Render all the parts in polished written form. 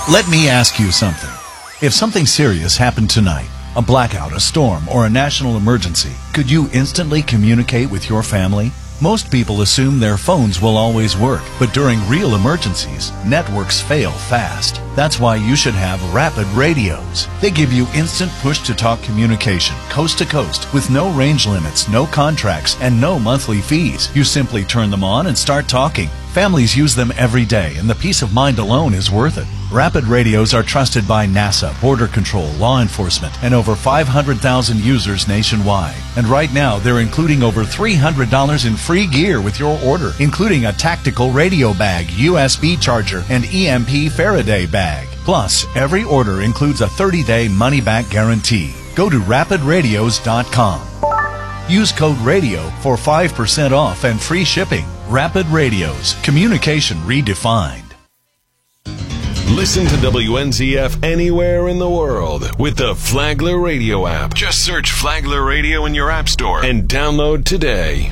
Let me ask you something. If something serious happened tonight, a blackout, a storm, or a national emergency, could you instantly communicate with your family? Most people assume their phones will always work, but during real emergencies, networks fail fast. That's why you should have Rapid Radios. They give you instant push-to-talk communication, coast to coast, with no range limits, no contracts, and no monthly fees. You simply turn them on and start talking. Families use them every day, and the peace of mind alone is worth it. Rapid Radios are trusted by NASA, Border Control, law enforcement, and over 500,000 users nationwide. And right now, they're including over $300 in free gear with your order, including a tactical radio bag, USB charger, and EMP Faraday bag. Plus, every order includes a 30-day money-back guarantee. Go to rapidradios.com. Use code RADIO for 5% off and free shipping. Rapid Radios. Communication redefined. Listen to WNZF anywhere in the world with the Flagler Radio app. Just search Flagler Radio in your app store and download today.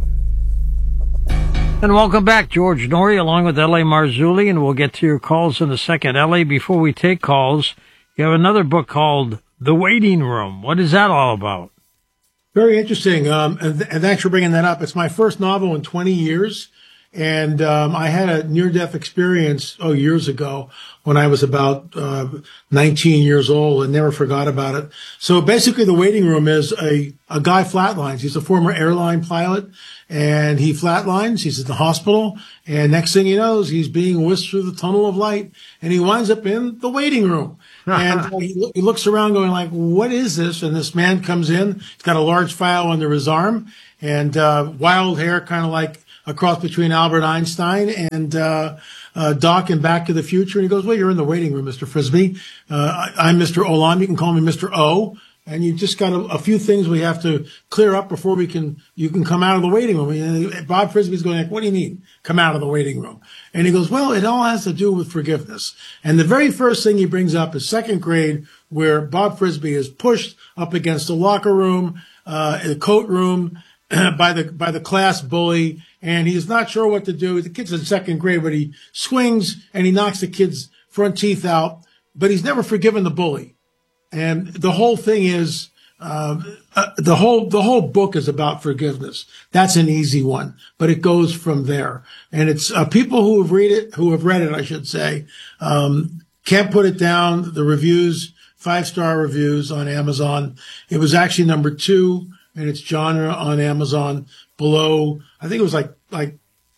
And welcome back, George Noory, along with L.A. Marzulli, and we'll get to your calls in a second. L.A., before we take calls, you have another book called The Waiting Room. What is that all about? Very interesting, and thanks for bringing that up. It's my first novel in 20 years, and I had a near-death experience, years ago, when I was about 19 years old, and never forgot about it. So basically, The Waiting Room is a guy flatlines. He's a former airline pilot, and he flatlines. He's in the hospital, and next thing he knows, he's being whisked through the tunnel of light, and he winds up in the waiting room. And he looks around going like, what is this? And this man comes in. He's got a large file under his arm and wild hair, kind of like a cross between Albert Einstein and Doc in Back to the Future. And he goes, well, you're in the waiting room, Mr. Frisbee. I'm Mr. Olam. You can call me Mr. O. And you just got a few things we have to clear up before you can come out of the waiting room. And Bob Frisbee's going like, what do you mean, come out of the waiting room? And he goes, well, it all has to do with forgiveness. And the very first thing he brings up is second grade, where Bob Frisbee is pushed up against the locker room, the coat room, by the class bully, and he's not sure what to do. The kid's in second grade, but he swings and he knocks the kid's front teeth out, but he's never forgiven the bully. And the whole thing is, the whole book is about forgiveness. That's an easy one, but it goes from there. And it's, people who have read it, I should say, can't put it down. The reviews, 5-star reviews on Amazon. It was actually number 2 in its genre on Amazon, below, I think it was like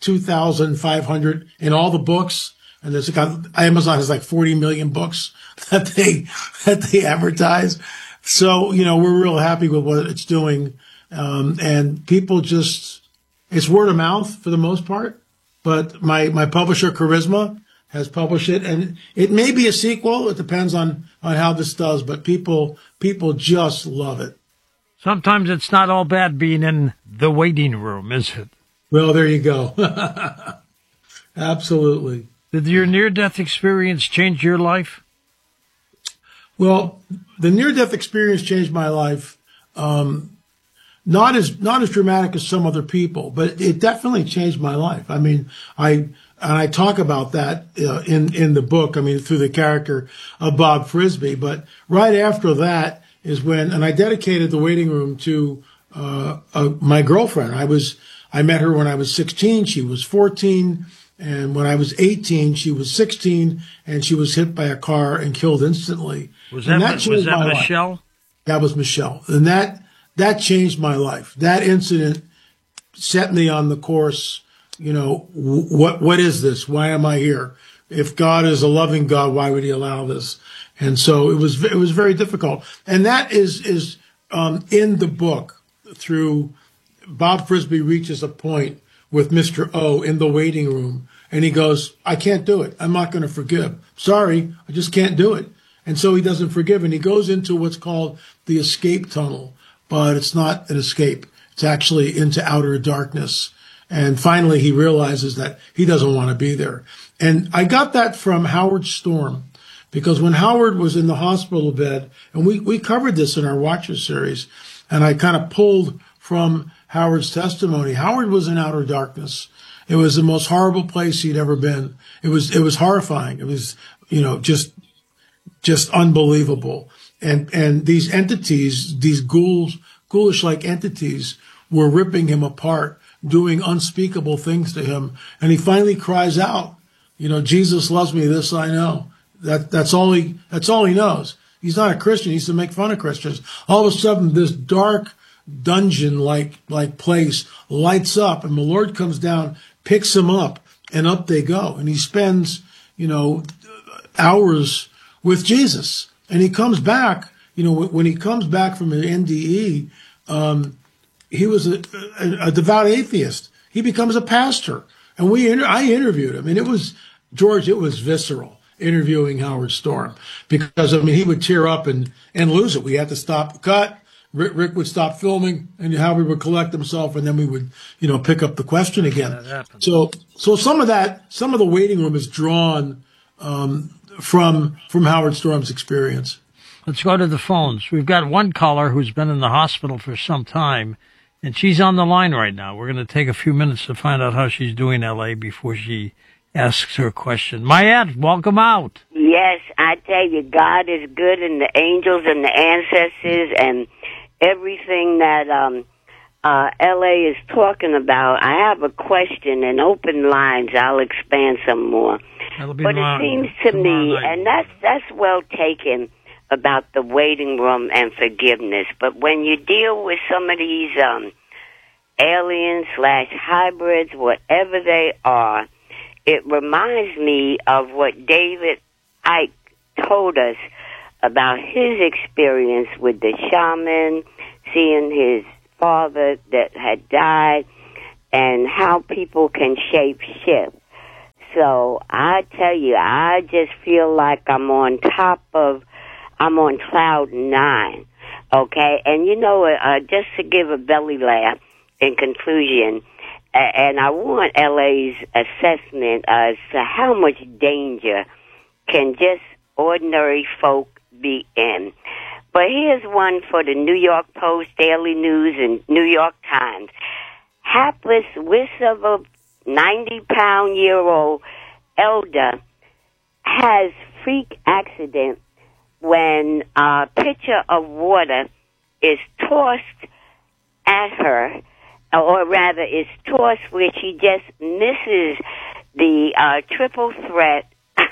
2,500 in all the books. And Amazon has like 40 million books that they advertise. So, we're real happy with what it's doing. And people it's word of mouth for the most part, but my publisher Charisma has published it, and it may be a sequel. It depends on how this does, but people just love it. Sometimes it's not all bad being in the waiting room, is it? Well, there you go. Absolutely. Did your near-death experience change your life? Well, the near-death experience changed my life. Not as dramatic as some other people, but it definitely changed my life. I mean, I talk about that in the book. I mean, through the character of Bob Frisbee. But right after that is and I dedicated The Waiting Room to my girlfriend. I met her when I was 16. She was 14. And when I was 18, she was 16, and she was hit by a car and killed instantly. Was that Michelle? Life. That was Michelle. And that changed my life. That incident set me on the course. What is this? Why am I here? If God is a loving God, why would he allow this? And so it was very difficult. And that is in the book. Through Bob Frisbee reaches a point with Mr. O in the waiting room, and he goes, I can't do it. I'm not going to forgive. Sorry, I just can't do it. And so he doesn't forgive, and he goes into what's called the escape tunnel, but it's not an escape. It's actually into outer darkness. And finally, he realizes that he doesn't want to be there. And I got that from Howard Storm, because when Howard was in the hospital bed, and we covered this in our Watchers series, and I kind of pulled from Howard's testimony. Howard was in outer darkness, It was the most horrible place he'd ever been. It was horrifying. It was, just unbelievable. And these entities, these ghoulish-like entities, were ripping him apart, doing unspeakable things to him. And he finally cries out, Jesus loves me, this I know. That's all he knows. He's not a Christian. He used to make fun of Christians. All of a sudden, this dark dungeon-like place lights up, and the Lord comes down, picks him up, and up they go. And he spends, hours with Jesus. And he comes back, when he comes back from an NDE, he was a devout atheist. He becomes a pastor. And I interviewed him. And it was visceral interviewing Howard Storm, because, he would tear up and lose it. We had to stop, cut. Rick would stop filming, and Howard would collect himself, and then we would, pick up the question again. So some of the waiting room is drawn from Howard Storm's experience. Let's go to the phones. We've got one caller who's been in the hospital for some time, and she's on the line right now. We're going to take a few minutes to find out how she's doing, L.A., before she asks her question. Mayette, welcome out. Yes, I tell you, God is good, and the angels and the ancestors and everything that L.A. is talking about. I have a question, and open lines. I'll expand some more. But it seems to me, and that's well taken about the waiting room and forgiveness. But when you deal with some of these aliens/hybrids, whatever they are, it reminds me of what David Icke told us about his experience with the shaman, seeing his father that had died, and how people can shape shift. So I tell you, I just feel like I'm on cloud 9, okay? And just to give a belly laugh in conclusion, and I want LA's assessment as to how much danger can just ordinary folk be in. But here's one for the New York Post, Daily News, and New York Times. Hapless wish of a 90-pound-year-old elder has freak accident when a pitcher of water is tossed at her, or rather is tossed where she just misses the triple threat.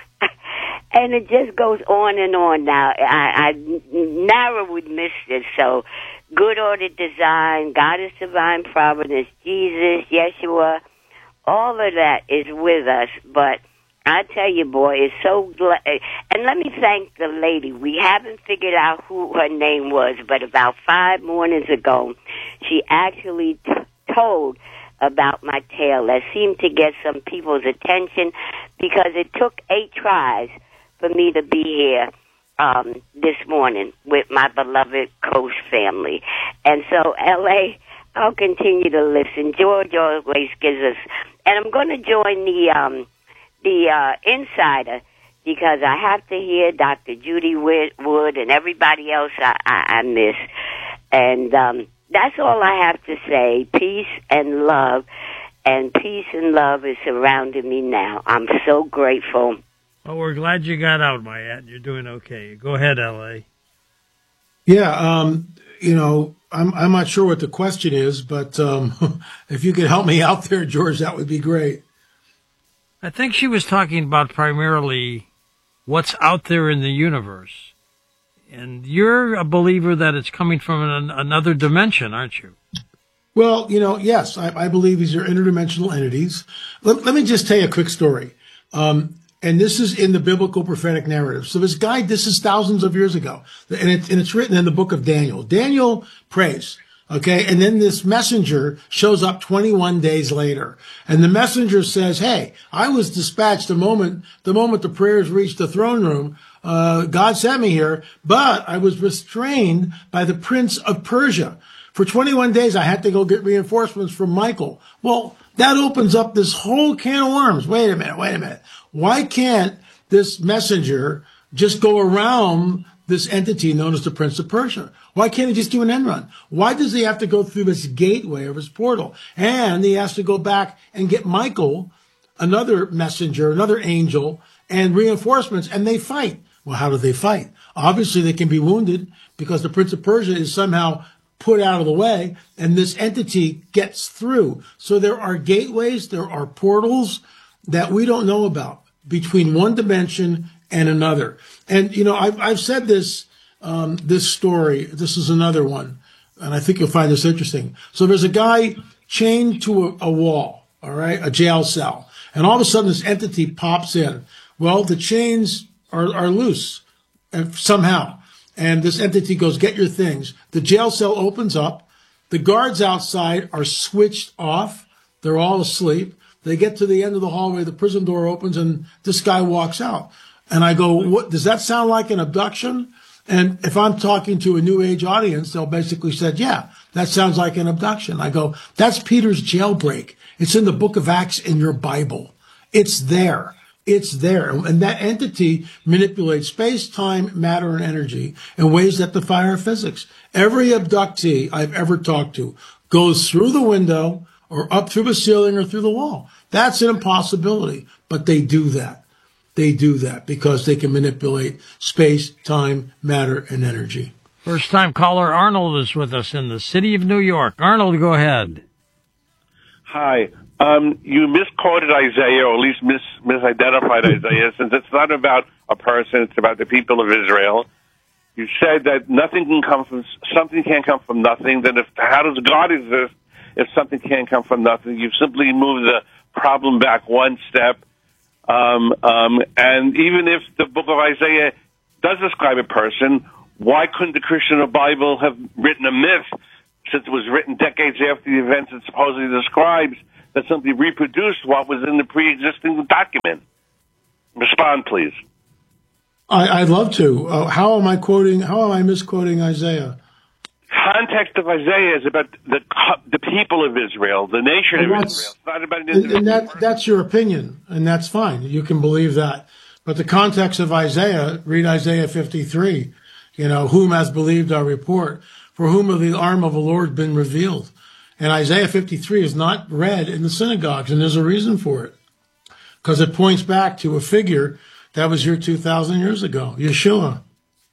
And it just goes on and on now. I never would miss this. So, good ordered design, Goddess divine providence, Jesus, Yeshua, all of that is with us. But I tell you, boy, it's so glad. And let me thank the lady. We haven't figured out who her name was, but about 5 mornings ago, she actually told about my tale. That seemed to get some people's attention because it took 8 tries for me to be here this morning with my beloved Coast family. And so, L.A., I'll continue to listen. George always gives us... And I'm going to join the Insider because I have to hear Dr. Judy Wood and everybody else I miss. And that's all I have to say. Peace and love. And peace and love is surrounding me now. I'm so grateful. Well, we're glad you got out, Mayette. You're doing okay. Go ahead, L.A. Yeah, I'm not sure what the question is, but if you could help me out there, George, that would be great. I think she was talking about primarily what's out there in the universe. And you're a believer that it's coming from another dimension, aren't you? Well, yes, I believe these are interdimensional entities. Let me just tell you a quick story. And this is in the biblical prophetic narrative. So this is thousands of years ago. And it's written in the book of Daniel. Daniel prays. Okay. And then this messenger shows up 21 days later. And the messenger says, hey, I was dispatched the moment the prayers reached the throne room. God sent me here, but I was restrained by the prince of Persia. For 21 days, I had to go get reinforcements from Michael. Well, that opens up this whole can of worms. Wait a minute. Why can't this messenger just go around this entity known as the Prince of Persia? Why can't he just do an end run? Why does he have to go through this gateway of his portal? And he has to go back and get Michael, another messenger, another angel, and reinforcements, and they fight. Well, how do they fight? Obviously, they can be wounded because the Prince of Persia is somehow put out of the way, and this entity gets through. So there are gateways, there are portals that we don't know about between one dimension and another. And, you know, I've said this, this story, this is another one, and I think you'll find this interesting. So there's a guy chained to a wall, all right, a jail cell, and all of a sudden this entity pops in. Well, the chains are loose somehow. And this entity goes, get your things. The jail cell opens up. The guards outside are switched off. They're all asleep. They get to the end of the hallway. The prison door opens and this guy walks out. And I go, what, does that sound like an abduction? And if I'm talking to a new age audience, they'll basically say, yeah, that sounds like an abduction. I go, that's Peter's jailbreak. It's in the book of Acts in your Bible. It's there. It's there. And that entity manipulates space, time, matter, and energy in ways that defy our physics. Every abductee I've ever talked to goes through the window or up through the ceiling or through the wall. That's an impossibility, but they do that. They do that because they can manipulate space, time, matter, and energy. First time caller Arnold is with us in the city of New York. Arnold, go ahead. Hi. You misquoted Isaiah, or at least misidentified Isaiah, since it's not about a person, it's about the people of Israel. You said that something can't come from nothing. Then how does God exist if something can't come from nothing? You've simply moved the problem back one step. And even if the book of Isaiah does describe a person, why couldn't the Christian Bible have written a myth, since it was written decades after the events it supposedly describes, that simply reproduced what was in the pre-existing document? Respond, please. I'd love to. How am I misquoting Isaiah? Context of Isaiah is about the people of Israel, the nation of Israel. It's not about that's your opinion, and that's fine. You can believe that. But the context of Isaiah, read Isaiah 53, whom has believed our report, for whom have the arm of the Lord been revealed. And Isaiah 53 is not read in the synagogues, and there's a reason for it. Because it points back to a figure that was here 2,000 years ago, Yeshua.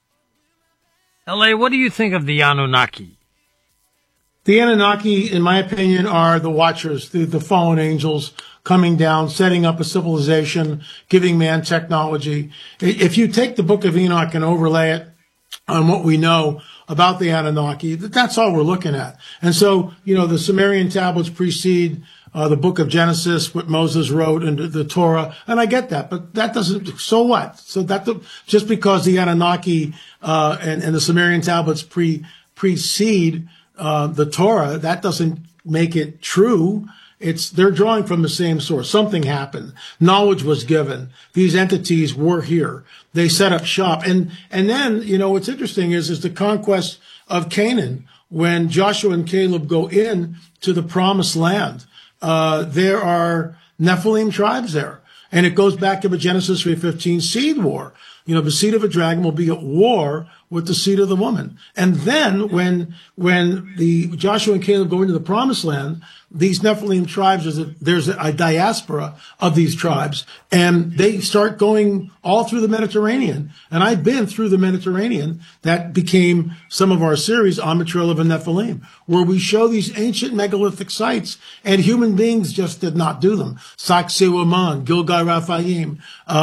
L.A., what do you think of the Anunnaki? The Anunnaki, in my opinion, are the watchers, the fallen angels coming down, setting up a civilization, giving man technology. If you take the book of Enoch and overlay it on what we know about the Anunnaki, that's all we're looking at. And so, the Sumerian tablets precede the book of Genesis, what Moses wrote, and the Torah. And I get that, but that doesn't, so what? So just because the Anunnaki and the Sumerian tablets precede the Torah, that doesn't make it true. They're drawing from the same source. Something happened. Knowledge was given. These entities were here. They set up shop. And then, what's interesting is the conquest of Canaan. When Joshua and Caleb go in to the promised land, there are Nephilim tribes there. And it goes back to the Genesis 3:15 seed war. The seed of a dragon will be at war with the seed of the woman. And then when the Joshua and Caleb go into the promised land, these Nephilim tribes, there's a diaspora of these tribes, and they start going all through the Mediterranean. And I've been through the Mediterranean. That became some of our series on the Trail of the Nephilim, where we show these ancient megalithic sites, and human beings just did not do them. Sacsayhuaman, Gilgal-Raphaim,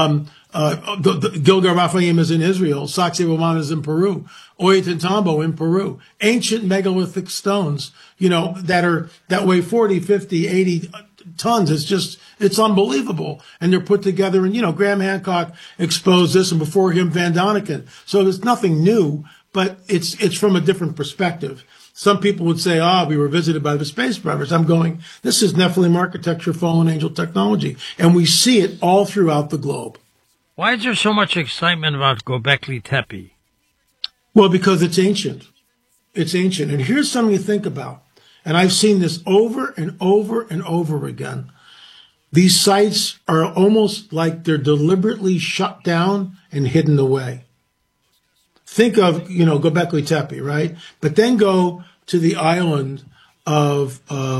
Gilgal-Raphaim is in Israel. Sacsayhuaman is in Peru. Ollantaytambo in Peru. Ancient megalithic stones, that weigh 40, 50, 80 tons. It's unbelievable. And they're put together, and, Graham Hancock exposed this, and before him, Van Doniken. So there's nothing new, but it's from a different perspective. Some people would say, we were visited by the space brothers. I'm going, this is Nephilim architecture, fallen angel technology. And we see it all throughout the globe. Why is there so much excitement about Göbekli Tepe? Well, because it's ancient. It's ancient. And here's something to think about. And I've seen this over and over and over again. These sites are almost like they're deliberately shut down and hidden away. think of, Göbekli Tepe, right? But then go to the island of,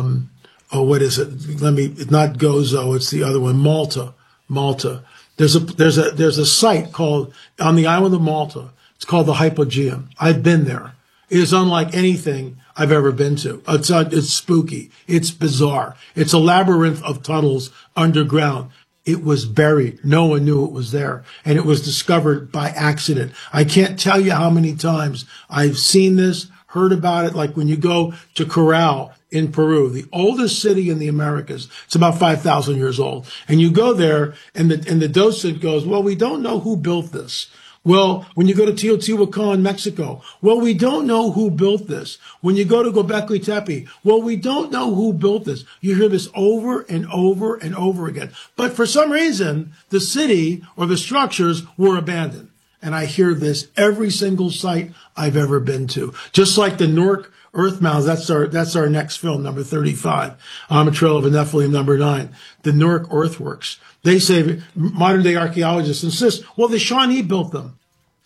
what is it? Not Gozo, it's the other one, Malta. There's a site called, on the island of Malta, it's called the Hypogeum. I've been there. It is unlike anything I've ever been to. It's spooky. It's bizarre. It's a labyrinth of tunnels underground. It was buried. No one knew it was there. And it was discovered by accident. I can't tell you how many times I've seen this, heard about it, like when you go to Corral in Peru, the oldest city in the Americas. It's about 5,000 years old. And you go there and the docent goes, well, we don't know who built this. Well, when you go to Teotihuacan, Mexico, well, we don't know who built this. When you go to Göbekli Tepe, well, we don't know who built this. You hear this over and over and over again. But for some reason, the city or the structures were abandoned. And I hear this every single site I've ever been to. Just like the Newark Earth Mounds, that's our next film, number 35. On a Trail of a Nephilim, number 9. The Newark Earthworks. They say, modern day archaeologists insist, well, the Shawnee built them.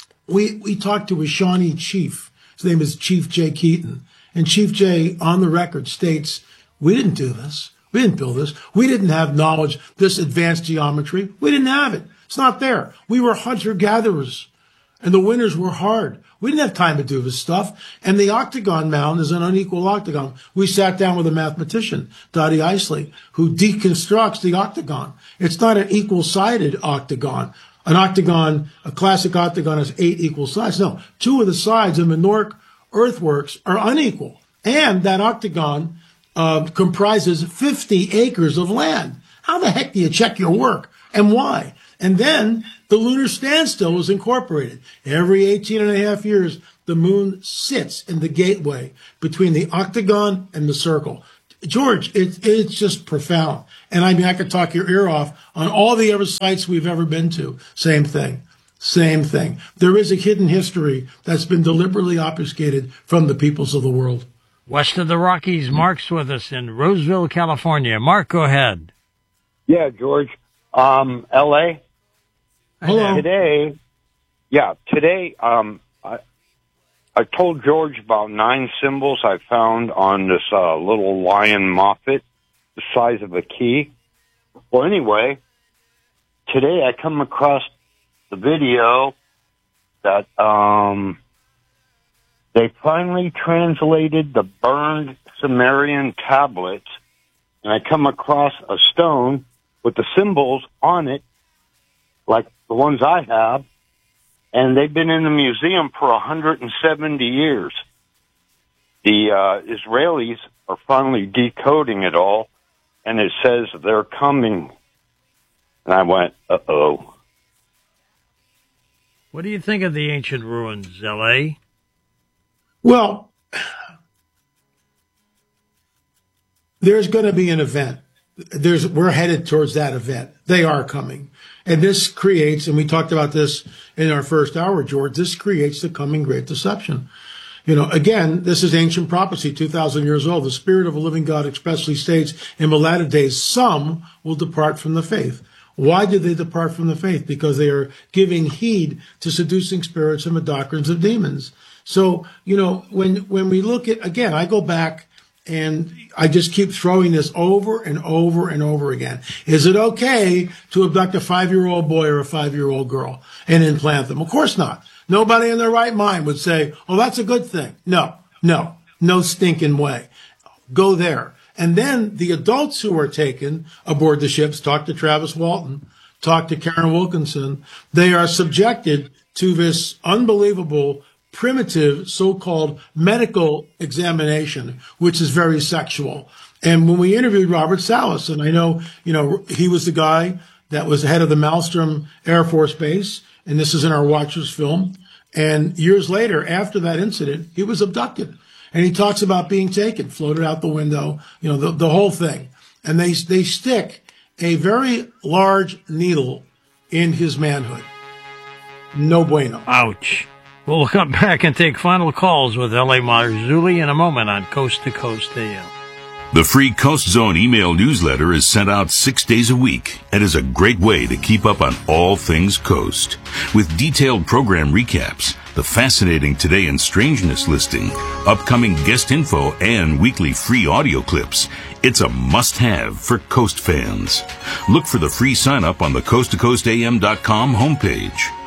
We talked to a Shawnee chief. His name is Chief Jay Keaton. And Chief Jay, on the record, states, we didn't do this. We didn't build this. We didn't have knowledge, this advanced geometry. We didn't have it. It's not there. We were hunter-gatherers, and the winters were hard. We didn't have time to do this stuff. And the octagon mound is an unequal octagon. We sat down with a mathematician, Dottie Isley, who deconstructs the octagon. It's not an equal-sided octagon. An octagon, a classic octagon, has 8 equal sides. No, 2 of the sides of the Newark earthworks are unequal. And that octagon comprises 50 acres of land. How the heck do you check your work? And why? And then the lunar standstill is incorporated. Every 18 and a half years, the moon sits in the gateway between the octagon and the circle. George, it's just profound. And I mean, I could talk your ear off on all the other sites we've ever been to. Same thing. There is a hidden history that's been deliberately obfuscated from the peoples of the world. West of the Rockies, Mark's with us in Roseville, California. Mark, go ahead. Yeah, George. L.A. Hello. Today, I told George about 9 symbols I found on this little lion moffat, the size of a key. Well, anyway, today I come across the video that they finally translated the burned Sumerian tablets, and I come across a stone with the symbols on it, like the ones I have, and they've been in the museum for 170 years. The Israelis are finally decoding it all, and it says they're coming. And I went, uh-oh. What do you think of the ancient ruins, L.A.? Well, there's going to be an event. We're headed towards that event. They are coming. And this creates, and we talked about this in our first hour, George, this creates the coming great deception. Again, this is ancient prophecy, 2,000 years old. The Spirit of a living God expressly states, in the latter days, some will depart from the faith. Why did they depart from the faith? Because they are giving heed to seducing spirits and the doctrines of demons. So, when we look at, again, I go back and I just keep throwing this over and over and over again. Is it okay to abduct a 5-year-old boy or a 5-year-old girl and implant them? Of course not. Nobody in their right mind would say, oh, that's a good thing. No stinking way. Go there. And then the adults who are taken aboard the ships, talk to Travis Walton, talk to Karen Wilkinson, they are subjected to this unbelievable primitive so-called medical examination, which is very sexual. And when we interviewed Robert Salas, and I know, he was the guy that was the head of the Malmstrom Air Force Base, and this is in our Watchers film. And years later, after that incident, he was abducted. And he talks about being taken, floated out the window, the whole thing. And they stick a very large needle in his manhood. No bueno. Ouch. We'll come back and take final calls with L.A. Marzulli in a moment on Coast to Coast AM. The free Coast Zone email newsletter is sent out 6 days a week and is a great way to keep up on all things Coast. With detailed program recaps, the fascinating Today in Strangeness listing, upcoming guest info, and weekly free audio clips, it's a must-have for Coast fans. Look for the free sign-up on the coasttocoastam.com homepage.